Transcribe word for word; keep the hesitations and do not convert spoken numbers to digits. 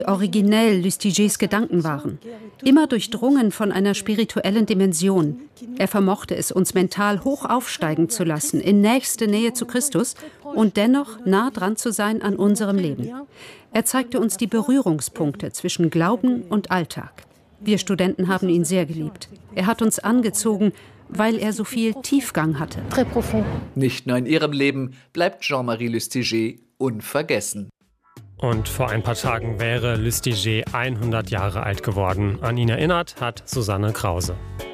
Originell Lustigers Gedanken waren. Immer durchdrungen von einer spirituellen Dimension. Er vermochte es, uns mental hoch aufsteigen zu lassen, in nächste Nähe zu Christus und dennoch nah dran zu sein an unserem Leben. Er zeigte uns die Berührungspunkte zwischen Glauben und Alltag. Wir Studenten haben ihn sehr geliebt. Er hat uns angezogen, weil er so viel Tiefgang hatte. Nicht nur in ihrem Leben bleibt Jean-Marie Lustiger unvergessen. Und vor ein paar Tagen wäre Lustiger hundert Jahre alt geworden. An ihn erinnert hat Susanne Krause.